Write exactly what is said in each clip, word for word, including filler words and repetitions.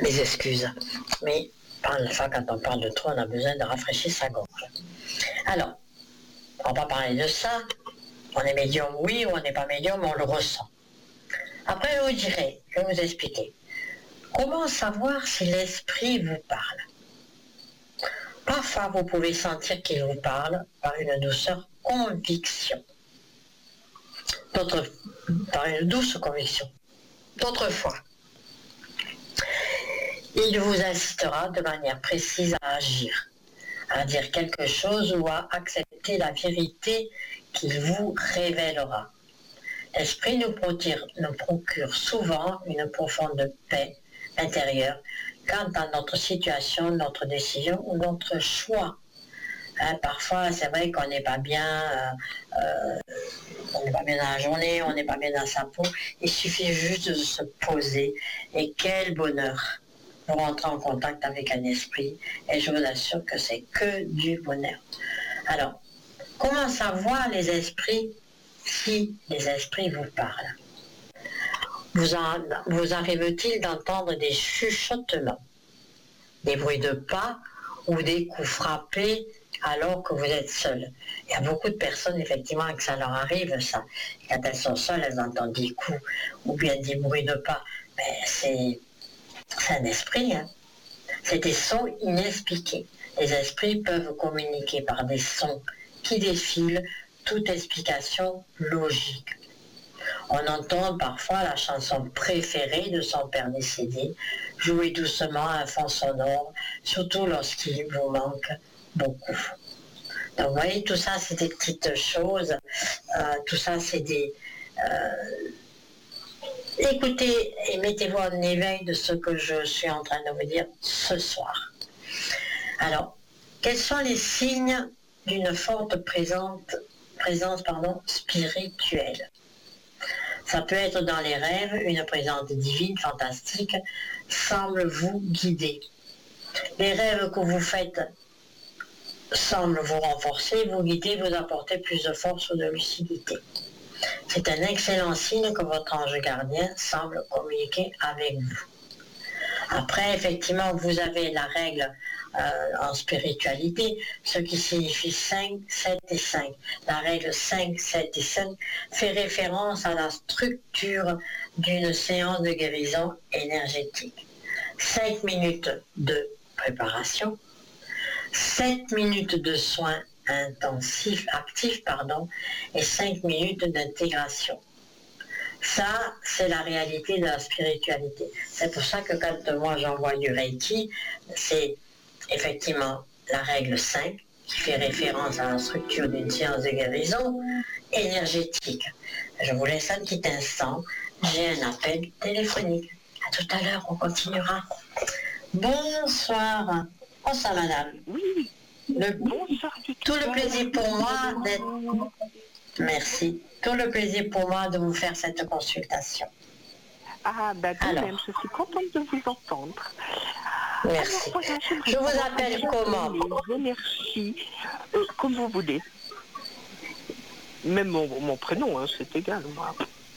mes excuses. Mais parfois, quand on parle de trop, on a besoin de rafraîchir sa gorge. Alors, on va parler de ça. On est médium, oui, ou on n'est pas médium, on le ressent. Après, je vous dirai, je vais vous expliquer. Comment savoir si l'esprit vous parle? Parfois, vous pouvez sentir qu'il vous parle par une douceur conviction. D'autres, par une douce conviction. D'autres fois, il vous incitera de manière précise à agir, à dire quelque chose ou à accepter la vérité qu'il vous révélera. L'esprit nous procure, nous procure souvent une profonde paix intérieure quant à notre situation, notre décision ou notre choix. Hein, parfois, c'est vrai qu'on n'est pas bien, euh, euh, on n'est pas bien dans la journée, on n'est pas bien dans sa peau. Il suffit juste de se poser et quel bonheur pour rentrer en contact avec un esprit. Et je vous assure que c'est que du bonheur. Alors, comment savoir les esprits si les esprits vous parlent? Vous, en, vous arrive-t-il d'entendre des chuchotements, des bruits de pas ou des coups frappés alors que vous êtes seul? Il y a beaucoup de personnes, effectivement, que ça leur arrive, ça. Quand elles sont seules, elles entendent des coups ou bien des bruits de pas. Mais c'est, c'est un esprit, hein. C'est des sons inexpliqués. Les esprits peuvent communiquer par des sons qui défilent toute explication logique. On entend parfois la chanson préférée de son père décédé, jouer doucement à un fond sonore, surtout lorsqu'il vous manque beaucoup. Donc vous voyez, tout ça c'est des petites choses, euh, tout ça c'est des... Euh, écoutez et mettez-vous en éveil de ce que je suis en train de vous dire ce soir. Alors, quels sont les signes d'une forte présente, présence pardon, spirituelle? Ça peut être dans les rêves, une présence divine, fantastique, semble vous guider. Les rêves que vous faites semblent vous renforcer, vous guider, vous apporter plus de force ou de lucidité. C'est un excellent signe que votre ange gardien semble communiquer avec vous. Après, effectivement, vous avez la règle euh, en spiritualité, ce qui signifie cinq, sept et cinq. La règle cinq, sept et cinq fait référence à la structure d'une séance de guérison énergétique. cinq minutes de préparation, sept minutes de soins intensifs, actifs, pardon, et cinq minutes d'intégration. Ça, c'est la réalité de la spiritualité. C'est pour ça que quand moi j'envoie du Reiki, c'est effectivement la règle cinq qui fait référence à la structure d'une séance de guérison énergétique. Je vous laisse un petit instant, j'ai un appel téléphonique. À tout à l'heure, on continuera. Bonsoir. Bonsoir madame. Oui. Le, Bonsoir. Tout le plaisir pour moi d'être... Merci. Tout le plaisir pour moi de vous faire cette consultation. Ah, bah de Alors, même, je suis contente de vous entendre. Merci. Alors, voilà, je vous appelle comment? Les énergies, euh, comme vous voulez. Même mon, mon prénom, hein, c'est égal, moi.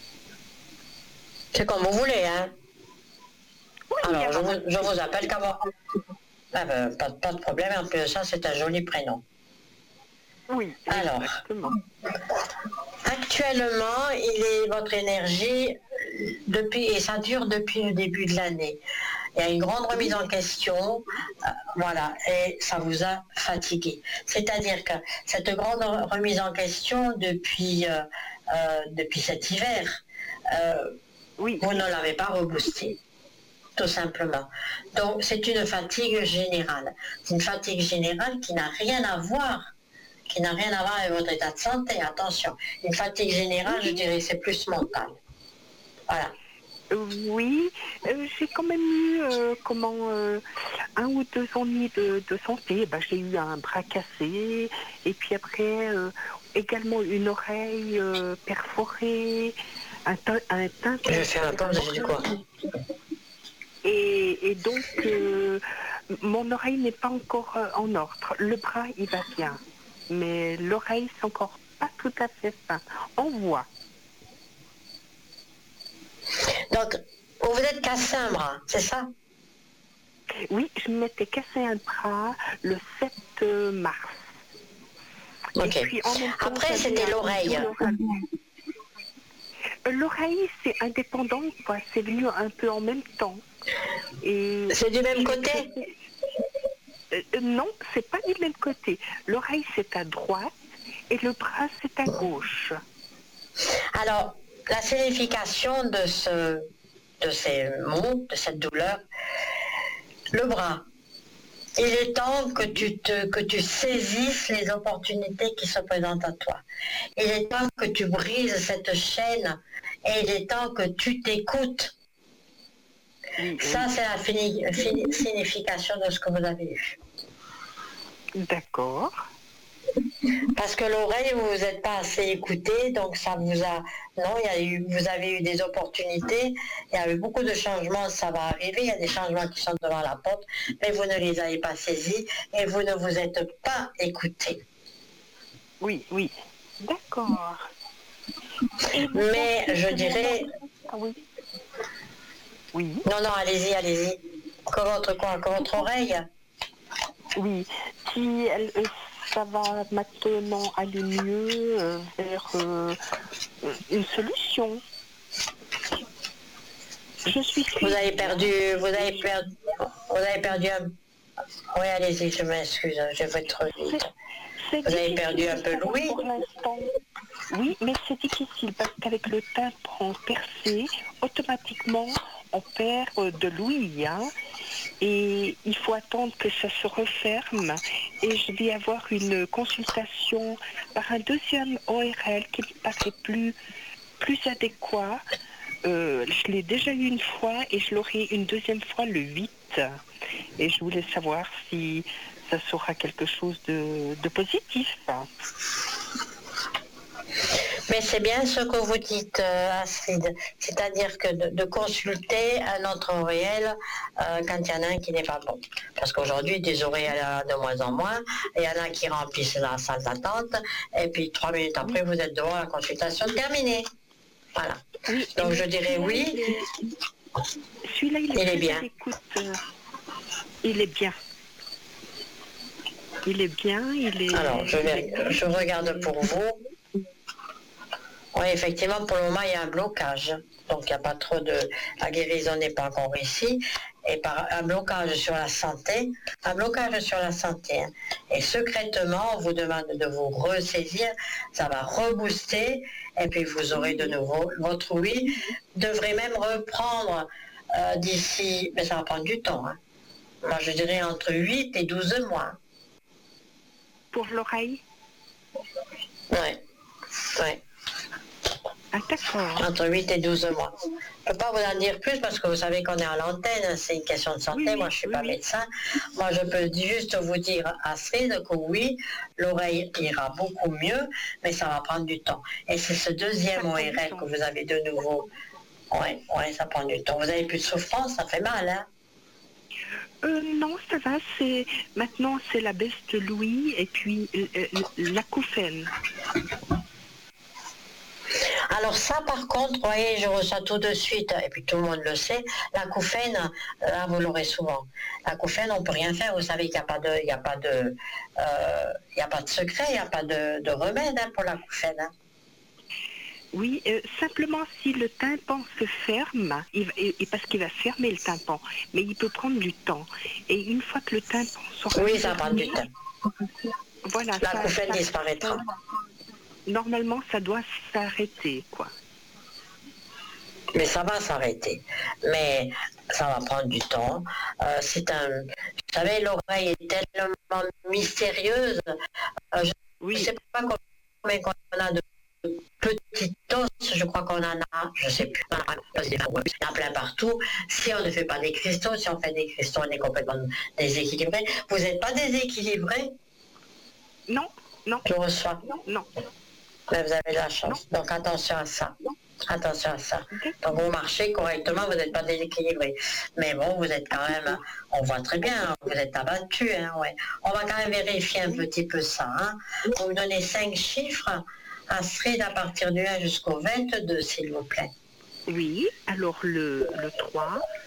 C'est comme vous voulez, hein? Oui, Alors, je vous, je vous appelle comment? Ah ben, pas, pas de problème, en plus de ça, c'est un joli prénom. Oui, alors, exactement. Actuellement, il est votre énergie depuis, et ça dure depuis le début de l'année. Il y a une grande remise en question, euh, voilà, et ça vous a fatigué. C'est-à-dire que cette grande remise en question depuis, euh, euh, depuis cet hiver, euh, oui. vous ne l'avez pas reboosté. Tout simplement. Donc c'est une fatigue générale. C'est une fatigue générale qui n'a rien à voir, qui n'a rien à voir avec votre état de santé. Attention, une fatigue générale, je dirais, c'est plus mental. Voilà. Oui, euh, j'ai quand même eu euh, comment euh, un ou deux ennuis de, de santé. Ben, j'ai eu un bras cassé et puis après euh, également une oreille euh, perforée, un teint. Un teint je vais faire la pause, j'ai dit quoi? Et, et donc, euh, mon oreille n'est pas encore euh, en ordre. Le bras, il va bien. Mais l'oreille, c'est encore pas tout à fait fin. On voit. Donc, vous vous êtes cassé un bras, c'est ça? Oui, je m'étais cassé un bras le sept mars. Ok. Et puis en même temps, Après, c'était l'oreille. L'oreille, c'est indépendant, quoi. C'est venu un peu en même temps. Et c'est du même côté? euh, Non, c'est pas du même côté. L'oreille, c'est à droite et le bras, c'est à gauche. Alors, la signification de, ce, de ces mots, de cette douleur, le bras. Il est temps que tu, te, que tu saisisses les opportunités qui se présentent à toi. Il est temps que tu brises cette chaîne et il est temps que tu t'écoutes. Oui, Ça, oui. c'est la fini, fini, signification de ce que vous avez eu. D'accord. Parce que l'oreille, vous vous êtes pas assez écouté, donc ça vous a... Non, il y a eu, vous avez eu des opportunités, il y a eu beaucoup de changements, ça va arriver, il y a des changements qui sont devant la porte, mais vous ne les avez pas saisis et vous ne vous êtes pas écouté. Oui, oui. D'accord. Mais je dirais... Ah oui. Oui. Non, non, allez-y, allez-y. Que votre quoi? Que votre oreille? Oui. Si elle, euh, ça va maintenant aller mieux euh, vers euh, une solution. Je suis suivie. Vous avez perdu... Vous avez perdu... Vous avez perdu un... Oui, allez-y, je m'excuse, je vais trop vite. C'est Vous avez perdu un peu l'ouïe? pour l'instant. Oui, mais c'est difficile parce qu'avec le tympan percé, automatiquement, on perd de l'ouïe. Hein, et il faut attendre que ça se referme. Et je vais avoir une consultation par un deuxième O R L qui me paraît plus, plus adéquat. Euh, je l'ai déjà eu une fois et je l'aurai une deuxième fois le huit. Et je voulais savoir si ça sera quelque chose de, de positif. Mais c'est bien ce que vous dites, euh, Astrid, c'est-à-dire que de, de consulter un autre O R L euh, quand il y en a un qui n'est pas bon. Parce qu'aujourd'hui, des O R L, il y en a de moins en moins, il y en a qui remplissent la salle d'attente, et puis trois minutes après, vous êtes devant la consultation terminée. Voilà. Oui, donc je dirais oui. Celui-là, il est, il est bien. Écoute, euh, il est bien. Il est bien, il est... Alors, je, vais, je regarde pour vous. Oui, effectivement, pour le moment, il y a un blocage. Donc, il n'y a pas trop de... La guérison n'est pas encore ici. Et par un blocage sur la santé, un blocage sur la santé. Hein. Et secrètement, on vous demande de vous ressaisir. Ça va rebooster. Et puis, vous aurez de nouveau... Votre oui devrait même reprendre euh, d'ici... Mais ça va prendre du temps. Hein. Moi, je dirais entre huit et douze mois. Pour l'oreille? Oui. Oui. Ah, d'accord. Entre huit et douze mois. Je ne peux pas vous en dire plus parce que vous savez qu'on est à l'antenne, c'est une question de santé, oui, moi je ne suis oui, pas oui. médecin. Moi je peux juste vous dire, Astrid, que oui, l'oreille ira beaucoup mieux, mais ça va prendre du temps. Et c'est ce deuxième O R L que vous avez de nouveau. Oui, ouais, ça prend du temps. Vous avez plus de souffrance, ça fait mal, hein? Euh, non, ça va, c'est maintenant c'est la baisse de l'ouïe et puis euh, euh, l'acouphène. Alors ça, par contre, vous voyez, je ressens tout de suite, et puis tout le monde le sait, l'acouphène, là, vous l'aurez souvent. L'acouphène, on ne peut rien faire, vous savez qu'il n'y a pas de, il n'y a pas de, euh, il n'y a pas de secret, il n'y a pas de, de remède hein, pour l'acouphène. Hein. Oui, euh, simplement si le tympan se ferme, il, et, et parce qu'il va fermer le tympan, mais il peut prendre du temps. Et une fois que le tympan sera... Oui, ça prend du temps. Voilà. L'acouphène disparaîtra. Normalement, ça doit s'arrêter, quoi. Mais ça va s'arrêter. Mais ça va prendre du temps. Euh, c'est un... Vous savez, l'oreille est tellement mystérieuse. Euh, je ne oui. sais pas combien on a de petites os. Je crois qu'on en a, je ne sais plus, il y en a plein partout. Si on ne fait pas des cristaux, si on fait des cristaux, on est complètement déséquilibré. Vous n'êtes pas déséquilibré? Non, non. Je reçois. Non, non. Mais vous avez de la chance. Non. Donc attention à ça. Attention à ça. Donc vous marchez correctement, vous n'êtes pas déséquilibré. Mais bon, vous êtes quand même, on voit très bien, vous êtes abattu. Hein, ouais. On va quand même vérifier un petit peu ça. Hein. Vous me donnez cinq chiffres, Astrid, à partir du un jusqu'au vingt-deux, s'il vous plaît. Oui, alors le, le trois,